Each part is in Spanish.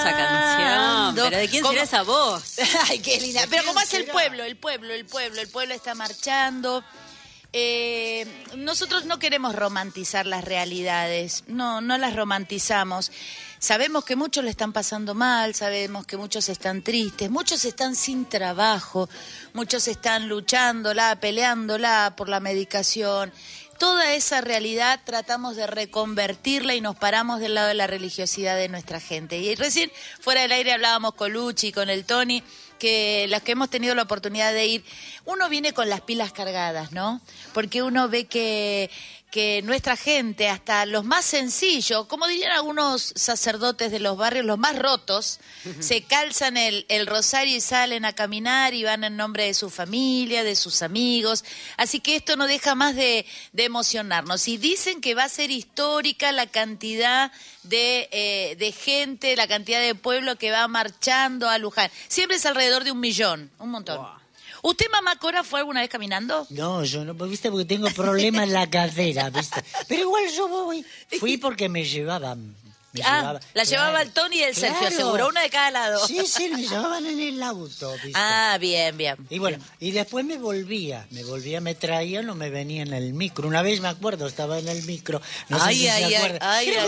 hermosa canción. ¿Pero de quién será esa voz? Ay, qué linda. Pero ¿cómo hace el pueblo? El pueblo está marchando. Nosotros no queremos romantizar las realidades, no las romantizamos. Sabemos que muchos le están pasando mal, sabemos que muchos están tristes, muchos están sin trabajo, muchos están luchándola, peleándola por la medicación. Toda esa realidad tratamos de reconvertirla y nos paramos del lado de la religiosidad de nuestra gente. Y recién fuera del aire hablábamos con Luchi, con el Tony, que las que hemos tenido la oportunidad de ir, uno viene con las pilas cargadas, ¿no? Porque uno ve que nuestra gente, hasta los más sencillos, como dirían algunos sacerdotes de los barrios, los más rotos, se calzan el rosario y salen a caminar y van en nombre de su familia, de sus amigos. Así que esto no deja más de emocionarnos. Y dicen que va a ser histórica la cantidad de gente, la cantidad de pueblo que va marchando a Luján. Siempre es alrededor de 1 millón, un montón. Wow. ¿Usted, mamá Cora, fue alguna vez caminando? No, yo no, ¿viste? Porque tengo problemas en la cadera, ¿viste? Pero igual yo fui porque me llevaban. La llevaba el Tony y el Sergio, seguro, uno de cada lado. Sí, me llevaban en el auto, ¿viste? Ah, bien. Y bueno, y después me volvía, me traían o me venía en el micro. Una vez me acuerdo, estaba en el micro, no sé si se acuerdan.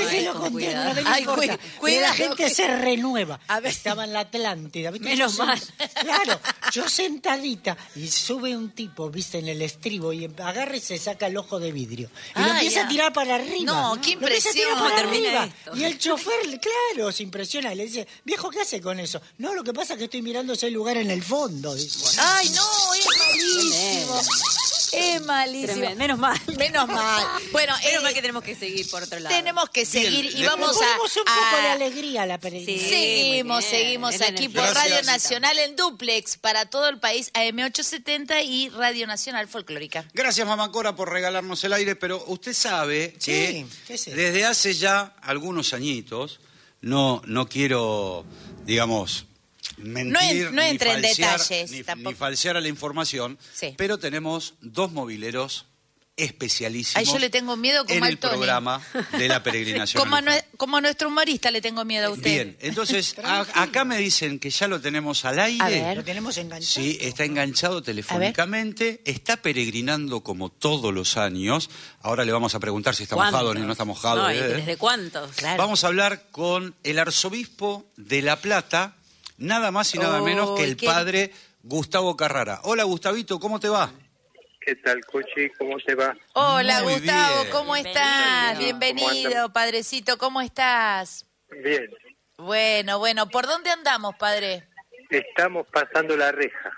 La gente se renueva. A ver. Estaba en la Atlántida, ¿viste? Menos mal. Claro, yo sentadita y sube un tipo, ¿viste? En el estribo y agarra y se saca el ojo de vidrio. Y lo empieza a tirar para arriba. No, qué impresión. ¿Cómo termina esto? Y el chofer, claro, se impresiona y le dice, viejo, ¿qué hace con eso? No, lo que pasa es que estoy mirando ese lugar en el fondo. Dice, ay, no, es malísimo. Es malísimo. Menos mal. Bueno, menos mal que tenemos que seguir por otro lado. Tenemos que seguir y vamos un poco de alegría a la peregrinación. Sí, seguimos aquí por Radio Nacional en dúplex para todo el país, AM870 y Radio Nacional Folclórica. Gracias, mamá Cora, por regalarnos el aire, pero usted sabe que desde hace ya algunos añitos, no quiero, digamos, mentir, no entre en falsear, detalles, ni falsear a la información, pero tenemos 2 mobileros especialísimos. Ay, yo le tengo miedo como en al el Tony. programa de la peregrinación. Como a nuestro humorista le tengo miedo a usted. Bien, entonces acá me dicen que ya lo tenemos al aire. A ver. Lo tenemos enganchado. Sí, está enganchado telefónicamente, está peregrinando como todos los años. Ahora le vamos a preguntar si está mojado o no está mojado. No, ¿y desde cuántos? Claro. Vamos a hablar con el arzobispo de La Plata, nada más y nada menos que el padre Gustavo Carrara. Hola, Gustavito, ¿cómo te va? ¿Qué tal, Cochi? ¿Cómo te va? Hola, Muy Gustavo, bien. ¿cómo estás? Bienvenido, padrecito, ¿cómo estás? Bien. Bueno, ¿por dónde andamos, padre? Estamos pasando la reja.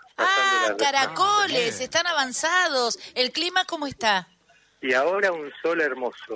Caracoles, están avanzados. ¿El clima cómo está? Y ahora un sol hermoso.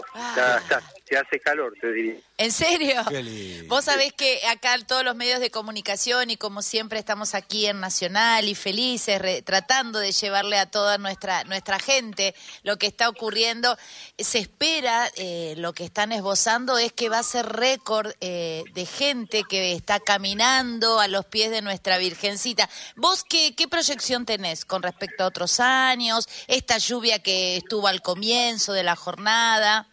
Ya hace calor, te diría. ¿En serio? Qué lindo. Vos sabés que acá todos los medios de comunicación y como siempre estamos aquí en Nacional y felices tratando de llevarle a toda nuestra gente lo que está ocurriendo. Se espera, lo que están esbozando es que va a ser récord de gente que está caminando a los pies de nuestra Virgencita. ¿Vos qué proyección tenés con respecto a otros años? Esta lluvia que estuvo al comienzo de la jornada.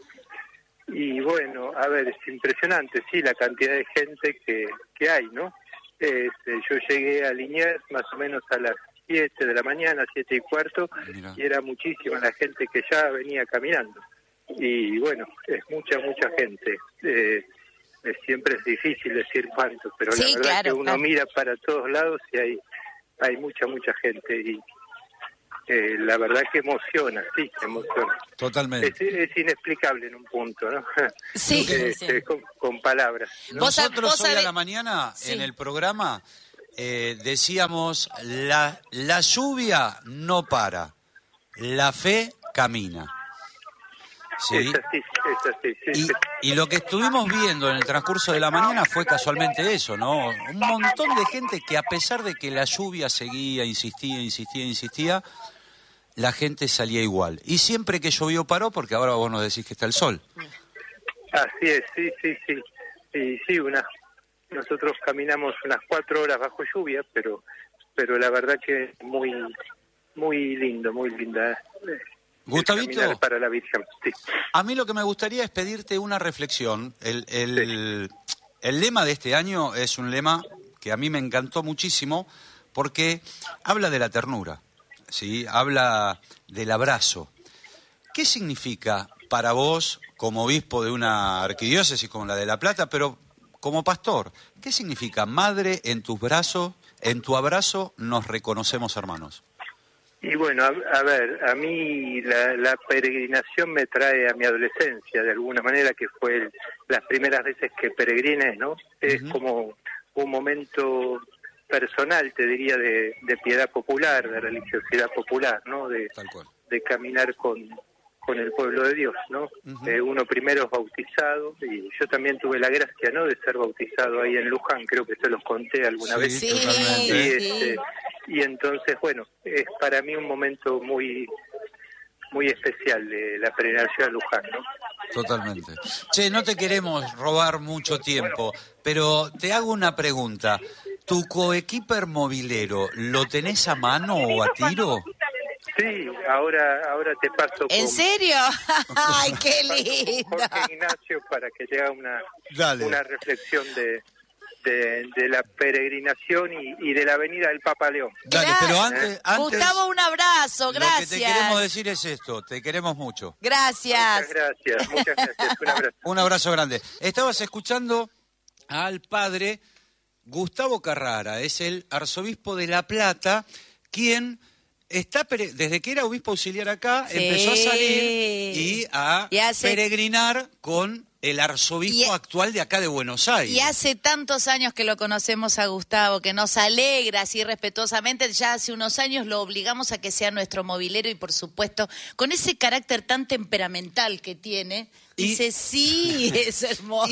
Y bueno, a ver, es impresionante, sí, la cantidad de gente que hay, ¿no? Yo llegué a Liniers más o menos a las 7 de la mañana, 7:15, y era muchísima la gente que ya venía caminando. Y bueno, es mucha gente. Siempre es difícil decir cuánto, pero sí, la verdad que uno mira para todos lados y hay mucha gente y la verdad que emociona. Totalmente. Es inexplicable en un punto, ¿no? Sí. Con palabras. Nosotros hoy a la mañana en el programa decíamos, la lluvia no para, la fe camina. ¿Sí? Es así. Y lo que estuvimos viendo en el transcurso de la mañana fue casualmente eso, ¿no? Un montón de gente que a pesar de que la lluvia seguía, insistía, la gente salía igual. Y siempre que llovió paró, porque ahora vos nos decís que está el sol. Así es, sí. Y sí, nosotros caminamos unas 4 horas bajo lluvia, pero la verdad que es muy lindo, muy linda. Gustavito, para la Virgen, sí. A mí lo que me gustaría es pedirte una reflexión. El lema de este año es un lema que a mí me encantó muchísimo porque habla de la ternura, ¿sí? Habla del abrazo. ¿Qué significa para vos, como obispo de una arquidiócesis como la de La Plata, pero como pastor, qué significa madre en tus brazos, en tu abrazo nos reconocemos hermanos? Y bueno, a ver, a mí la peregrinación me trae a mi adolescencia, de alguna manera, que fue las primeras veces que peregriné, ¿no? Es como un momento personal, te diría, de piedad popular, de religiosidad popular, ¿no? Tal cual. De caminar con el pueblo de Dios, ¿no? Uno primero es bautizado, y yo también tuve la gracia, ¿no?, de ser bautizado ahí en Luján, creo que se los conté alguna vez. Sí, Y, y entonces, bueno, es para mí un momento muy muy especial de la peregrinación a Luján, ¿no? Totalmente. Che, no te queremos robar mucho tiempo, pero te hago una pregunta. ¿Tu coequiper movilero lo tenés a mano o a tiro? Sí, ahora te paso ¿En con serio? ¡Ay, qué lindo! Jorge Ignacio para que te haga Dale. una reflexión de la peregrinación y de la venida del Papa León. Dale, pero antes Gustavo, un abrazo, gracias. Lo que te queremos decir es esto, te queremos mucho. Gracias. Muchas gracias. Un abrazo. Un abrazo grande. Estabas escuchando al padre Gustavo Carrara, es el arzobispo de La Plata, quien está desde que era obispo auxiliar acá, Sí. empezó a salir y a peregrinar con el arzobispo actual de acá de Buenos Aires. Y hace tantos años que lo conocemos a Gustavo, que nos alegra así respetuosamente. Ya hace unos años lo obligamos a que sea nuestro movilero y, por supuesto, con ese carácter tan temperamental que tiene, dice, sí, es hermoso.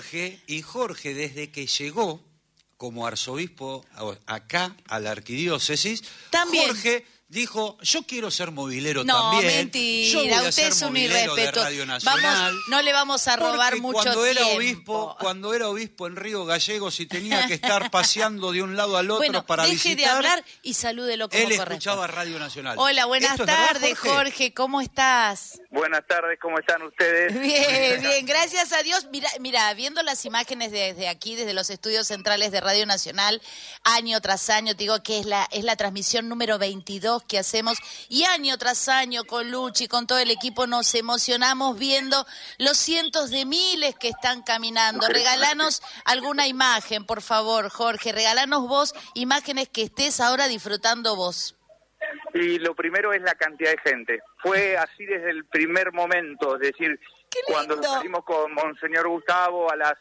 Y Jorge, desde que llegó como arzobispo acá a la arquidiócesis, también Jorge dijo, yo quiero ser movilero no, también. Mentira, yo voy a usted ser es un movilero de irrespetuoso. Radio Nacional. No le vamos a robar Porque mucho tiempo. Cuando era obispo en Río Gallegos y tenía que estar paseando de un lado al otro bueno, para deje visitar, de hablar y salúdelo como él corresponde. escuchaba Radio Nacional. Hola, buenas tardes, Jorge, ¿cómo estás? Buenas tardes, ¿cómo están ustedes? Bien, gracias a Dios. Mira, viendo las imágenes desde aquí, desde los estudios centrales de Radio Nacional, año tras año, te digo que es la transmisión número 22 que hacemos, y año tras año con Luchi, con todo el equipo, nos emocionamos viendo los cientos de miles que están caminando. Regalanos alguna imagen, por favor, Jorge, regalanos vos imágenes que estés ahora disfrutando vos. Y lo primero es la cantidad de gente. Fue así desde el primer momento, es decir, cuando salimos con Monseñor Gustavo a las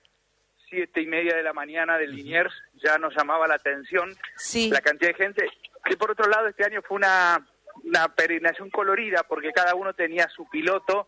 7:30 de la mañana de Liniers, ya nos llamaba la atención la cantidad de gente. Que por otro lado este año fue una peregrinación colorida, porque cada uno tenía su piloto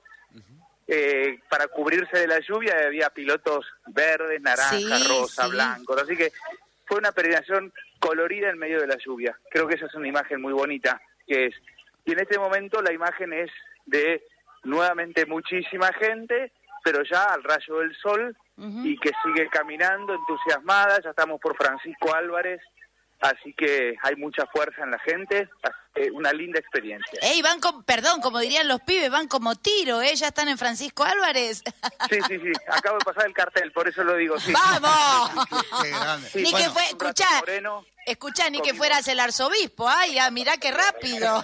para cubrirse de la lluvia. Había pilotos verdes, naranjas, rosa, blancos, así que fue una peregrinación colorida en medio de la lluvia. Creo que esa es una imagen muy bonita, y en este momento la imagen es de nuevamente muchísima gente, pero ya al rayo del sol, y que sigue caminando entusiasmada. Ya estamos por Francisco Álvarez, así que hay mucha fuerza en la gente, una linda experiencia. Van como dirían los pibes, van como tiro, ya están en Francisco Álvarez. Sí, acabo de pasar el cartel, por eso lo digo. Sí. ¡Vamos! Qué grande. Ni que fue, escuchá, ni que fueras el arzobispo, mirá qué rápido.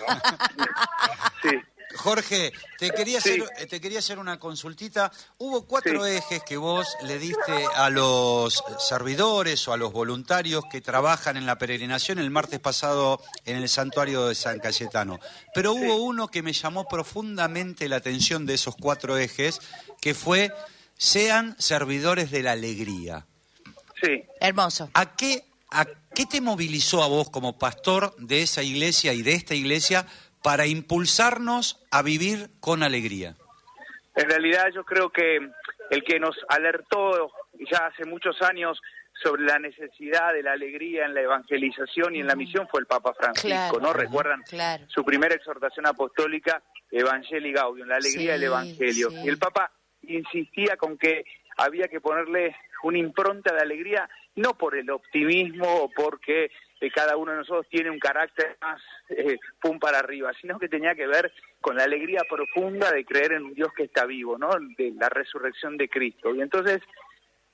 Sí. Jorge, te quería hacer una consultita. Hubo 4 ejes que vos le diste a los servidores o a los voluntarios que trabajan en la peregrinación el martes pasado en el santuario de San Cayetano. Pero hubo uno que me llamó profundamente la atención de esos 4 ejes, que fue, sean servidores de la alegría. Sí. Hermoso. ¿A qué te movilizó a vos como pastor de esa iglesia y de esta iglesia para impulsarnos a vivir con alegría? En realidad yo creo que el que nos alertó ya hace muchos años sobre la necesidad de la alegría en la evangelización y en la misión fue el Papa Francisco, ¿no? ¿Recuerdan su primera exhortación apostólica, Evangelii Gaudium, la alegría del Evangelio? Y el Papa insistía con que había que ponerle una impronta de alegría, no por el optimismo o porque cada uno de nosotros tiene un carácter más pum para arriba, sino que tenía que ver con la alegría profunda de creer en un Dios que está vivo, ¿no? De la resurrección de Cristo. Y entonces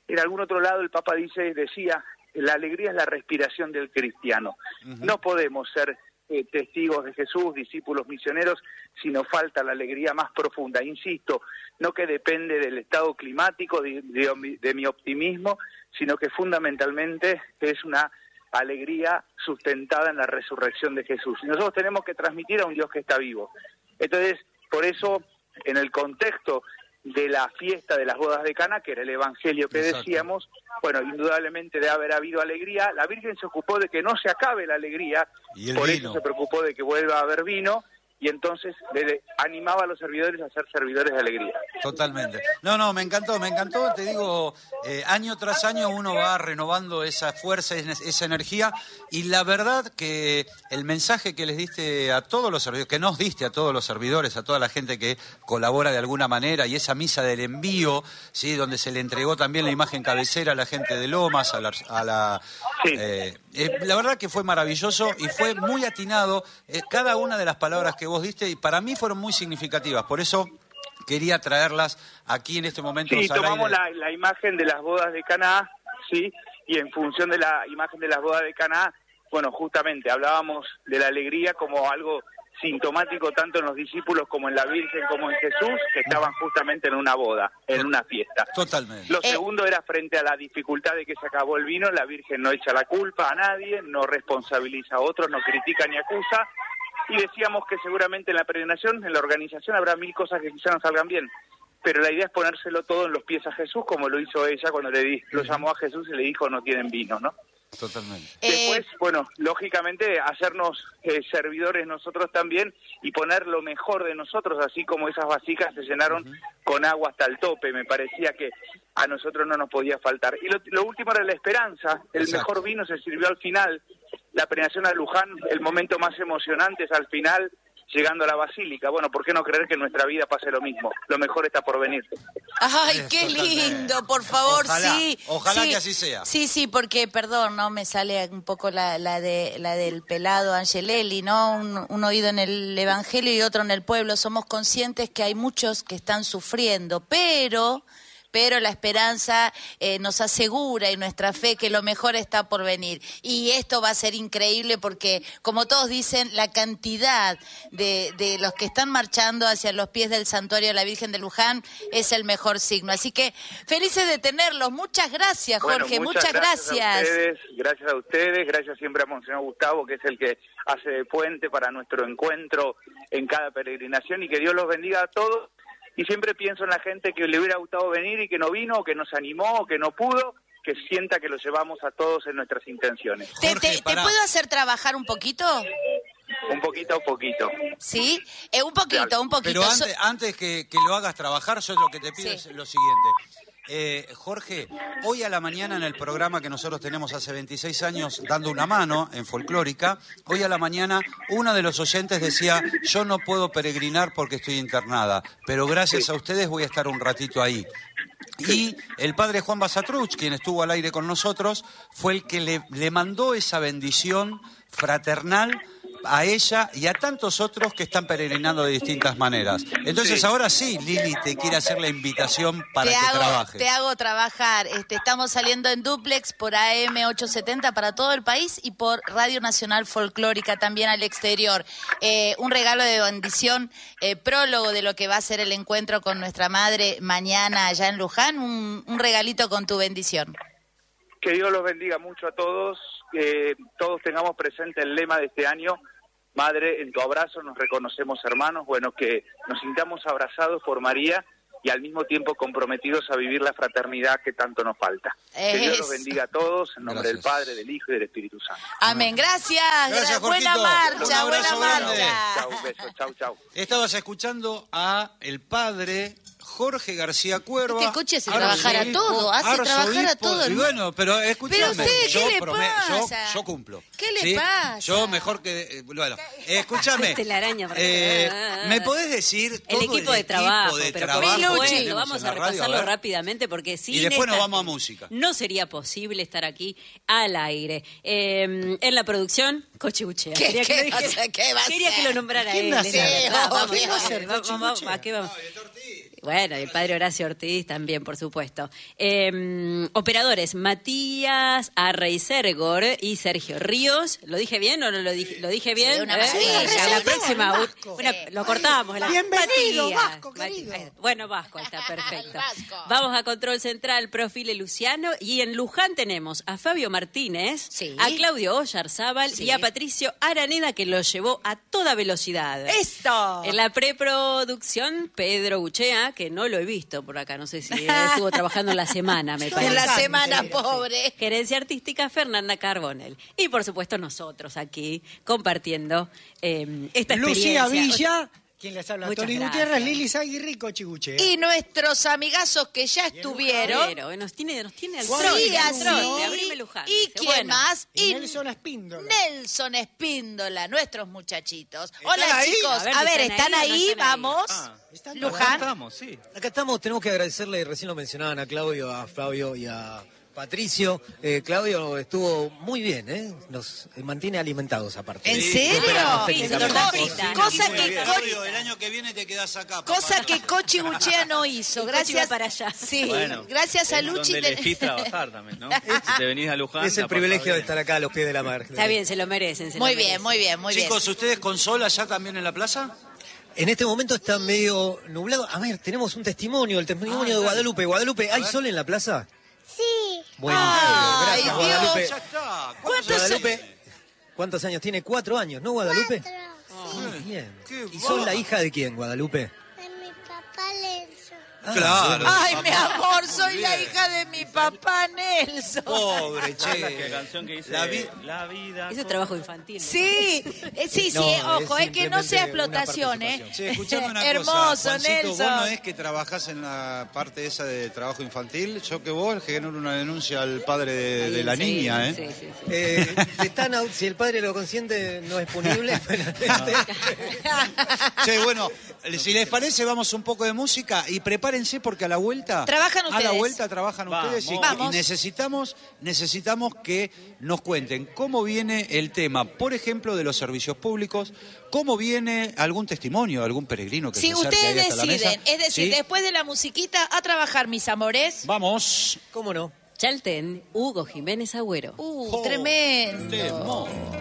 en algún otro lado el Papa decía, la alegría es la respiración del cristiano. No podemos ser testigos de Jesús, discípulos misioneros, si nos falta la alegría más profunda. Insisto, no que depende del estado climático, de mi optimismo, sino que fundamentalmente es una alegría sustentada en la resurrección de Jesús. Y nosotros tenemos que transmitir a un Dios que está vivo. Entonces, por eso, en el contexto de la fiesta de las bodas de Caná, que era el evangelio que decíamos, bueno, indudablemente debe haber habido alegría. La Virgen se ocupó de que no se acabe la alegría, por eso se preocupó de que vuelva a haber vino, y entonces le animaba a los servidores a ser servidores de alegría. Totalmente. No, me encantó, te digo, año tras año uno va renovando esa fuerza, esa energía, y la verdad que el mensaje que les diste a todos los servidores, que nos diste a todos los servidores, a toda la gente que colabora de alguna manera, y esa misa del envío, ¿sí?, donde se le entregó también la imagen cabecera a la gente de Lomas, la verdad que fue maravilloso y fue muy atinado cada una de las palabras que vos diste, y para mí fueron muy significativas, por eso quería traerlas aquí en este momento. Sí, tomamos la imagen de las bodas de Caná, sí, y en función de la imagen de las bodas de Caná, bueno, justamente hablábamos de la alegría como algo sintomático tanto en los discípulos como en la Virgen como en Jesús, que estaban justamente en una boda, en una fiesta. Totalmente. Lo segundo era frente a la dificultad de que se acabó el vino, la Virgen no echa la culpa a nadie, no responsabiliza a otros, no critica ni acusa, y decíamos que seguramente en la peregrinación, en la organización, habrá 1000 cosas que quizás no salgan bien, pero la idea es ponérselo todo en los pies a Jesús, como lo hizo ella cuando lo llamó a Jesús y le dijo no tienen vino, ¿no? Totalmente. Después, bueno, lógicamente hacernos servidores nosotros también y poner lo mejor de nosotros, así como esas vasijas se llenaron con agua hasta el tope. Me parecía que a nosotros no nos podía faltar. Y lo último era la esperanza. El mejor vino se sirvió al final. La peregrinación a Luján, el momento más emocionante es al final, llegando a la basílica. Bueno, ¿por qué no creer que en nuestra vida pase lo mismo? Lo mejor está por venir. ¡Ay, qué lindo! Por favor, ojalá, sí. Ojalá sí, que así sea. Sí, porque, perdón, no me sale un poco la del pelado Angelelli, ¿no? Un oído en el Evangelio y otro en el pueblo. Somos conscientes que hay muchos que están sufriendo, pero la esperanza nos asegura, y nuestra fe, que lo mejor está por venir. Y esto va a ser increíble porque, como todos dicen, la cantidad de los que están marchando hacia los pies del santuario de la Virgen de Luján es el mejor signo. Así que felices de tenerlos. Muchas gracias, Jorge. Bueno, muchas gracias. Gracias a ustedes, gracias siempre a Monseñor Gustavo, que es el que hace de puente para nuestro encuentro en cada peregrinación, y que Dios los bendiga a todos. Y siempre pienso en la gente que le hubiera gustado venir y que no vino, o que nos animó, o que no pudo, que sienta que lo llevamos a todos en nuestras intenciones. Jorge, ¿Te puedo hacer trabajar un poquito? Un poquito. ¿Sí? Un poquito. Pero antes que lo hagas trabajar, yo lo que te pido es lo siguiente. Jorge, hoy a la mañana en el programa que nosotros tenemos hace 26 años, Dando una Mano, en Folclórica, hoy a la mañana uno de los oyentes decía, yo no puedo peregrinar porque estoy internada, pero gracias a ustedes voy a estar un ratito ahí. Y el padre Juan Basatruch, quien estuvo al aire con nosotros, fue el que le mandó esa bendición fraternal a ella y a tantos otros que están peregrinando de distintas maneras. Entonces ahora sí, Lili te quiere hacer la invitación para que trabajes. Te hago trabajar. Estamos saliendo en dúplex por AM 870 para todo el país y por Radio Nacional Folclórica también al exterior. Un regalo de bendición, prólogo de lo que va a ser el encuentro con nuestra madre mañana allá en Luján. Un regalito con tu bendición. Que Dios los bendiga mucho a todos, que todos tengamos presente el lema de este año: Madre, en tu abrazo nos reconocemos hermanos. Bueno, que nos sintamos abrazados por María y al mismo tiempo comprometidos a vivir la fraternidad que tanto nos falta. Que Dios los bendiga a todos, en nombre del Padre, del Hijo y del Espíritu Santo. Amén. Gracias buena marcha, buena marcha. Chau, un beso, chau. Estabas escuchando a el Padre Jorge García Cuerva. Este coche hace trabajar a todo, trabajar a todo. Y bueno, pero escúchame. Pero usted, ¿qué le pasa? Yo cumplo. ¿Qué le pasa? Yo mejor que... Bueno, escúchame. ¿Me podés decir todo el equipo de trabajo? Pero vamos a repasarlo rápidamente porque y después nos vamos a música. No sería posible estar aquí al aire. En la producción, Coche Buchea. Quería que lo nombrara él. ¿Qué va a ser? Vamos, ¿a qué vamos? Bueno, y el padre Horacio Ortiz también, por supuesto. Operadores, Matías Arreisergor y Sergio Ríos. ¿Lo dije bien o no lo dije bien? Sí, una maravilla. Sí, la próxima. Bueno, lo cortamos. Bienvenido, Matías. Vasco, querido. Bueno, Vasco, está perfecto. Vasco. Vamos a Control Central, Profile Luciano. Y en Luján tenemos a Fabio Martínez, Sí. a Claudio Oyarzábal y a Patricio Araneda, que lo llevó a toda velocidad. ¡Esto! En la preproducción, Pedro Guchea, que no lo he visto por acá, no sé si estuvo trabajando en la semana, me parece. En la semana, pobre. Gerencia artística, Fernanda Carbonell. Y por supuesto nosotros aquí compartiendo esta experiencia. Lucía Villa, quien les habla, Muchas Tony gracias. Gutiérrez, Lili Zaguirre y Cochi Guchea. Y nuestros amigazos que ya estuvieron. Pero nos tiene al Sí, trote, así. abrime Luján. ¿Y Dice, quién bueno. más? Y Nelson Espíndola. Nelson Espíndola, nuestros muchachitos. Hola, ahí? chicos. A ver, ¿están ahí? ahí o no están ahí? Vamos. Acá Luján. estamos, sí. Acá estamos, tenemos que agradecerle, recién lo mencionaban a Claudio, a Fabio y a Patricio. Claudio estuvo muy bien, ¿eh? Nos mantiene alimentados aparte. ¿En serio? Sí, torta frita. Cosa que Claudio, el año que viene te quedas acá. papá. Cosa que Cochi Guchea no hizo. Y Cochi Gracias va para allá. Sí, Bueno, gracias a Luchi. donde elegís trabajar también, ¿no? Si te venís a Luján... Es el la privilegio pasás de bien. estar acá a los pies de la mar. Está bien, se lo merecen. Muy bien, muy bien, muy bien. Chicos, ¿ustedes con sol allá también en la plaza? En este momento está medio nublado. A ver, tenemos un testimonio, el testimonio de Guadalupe. Guadalupe, ¿hay sol en la plaza? Sí. Buenísimo, Ay, gracias, Dios. Guadalupe. Ya está. Guadalupe, ¿cuántos años tiene? 4 años, ¿no, Guadalupe? Cuatro. Bien. Qué ¿Y sos la hija de quién, Guadalupe? De mi papá Lenzo. Ah, Claro. Ay, papá. mi amor, soy Muy la bien. hija de mi papá Nelson. Pobre, La che. canción que dice... La vi- La vida... Eso es trabajo infantil. Sí, sí, No, ojo, es es que no sea simplemente una explotación, ¿eh? participación. Che, escuchame una Hermoso, cosa. Juancito, Nelson. vos no es que trabajás en la parte esa de trabajo infantil. Yo que vos genero una denuncia al padre de la niña, ¿eh? Sí, sí, sí. Si el padre lo consiente, no es punible. Che, bueno, si les parece, vamos un poco de música y prepárense porque a la vuelta... Trabajan A la ustedes. vuelta trabajan ustedes y Vamos. necesitamos que nos cuenten cómo viene el tema, por ejemplo, de los servicios públicos, cómo viene algún testimonio, algún peregrino que Si se acerque ahí ustedes hasta la mesa. deciden, es decir, ¿Sí? después de la musiquita, a trabajar, mis amores. Vamos. ¿Cómo no? Chalten, Hugo Jiménez Agüero. Tremendo. Temón.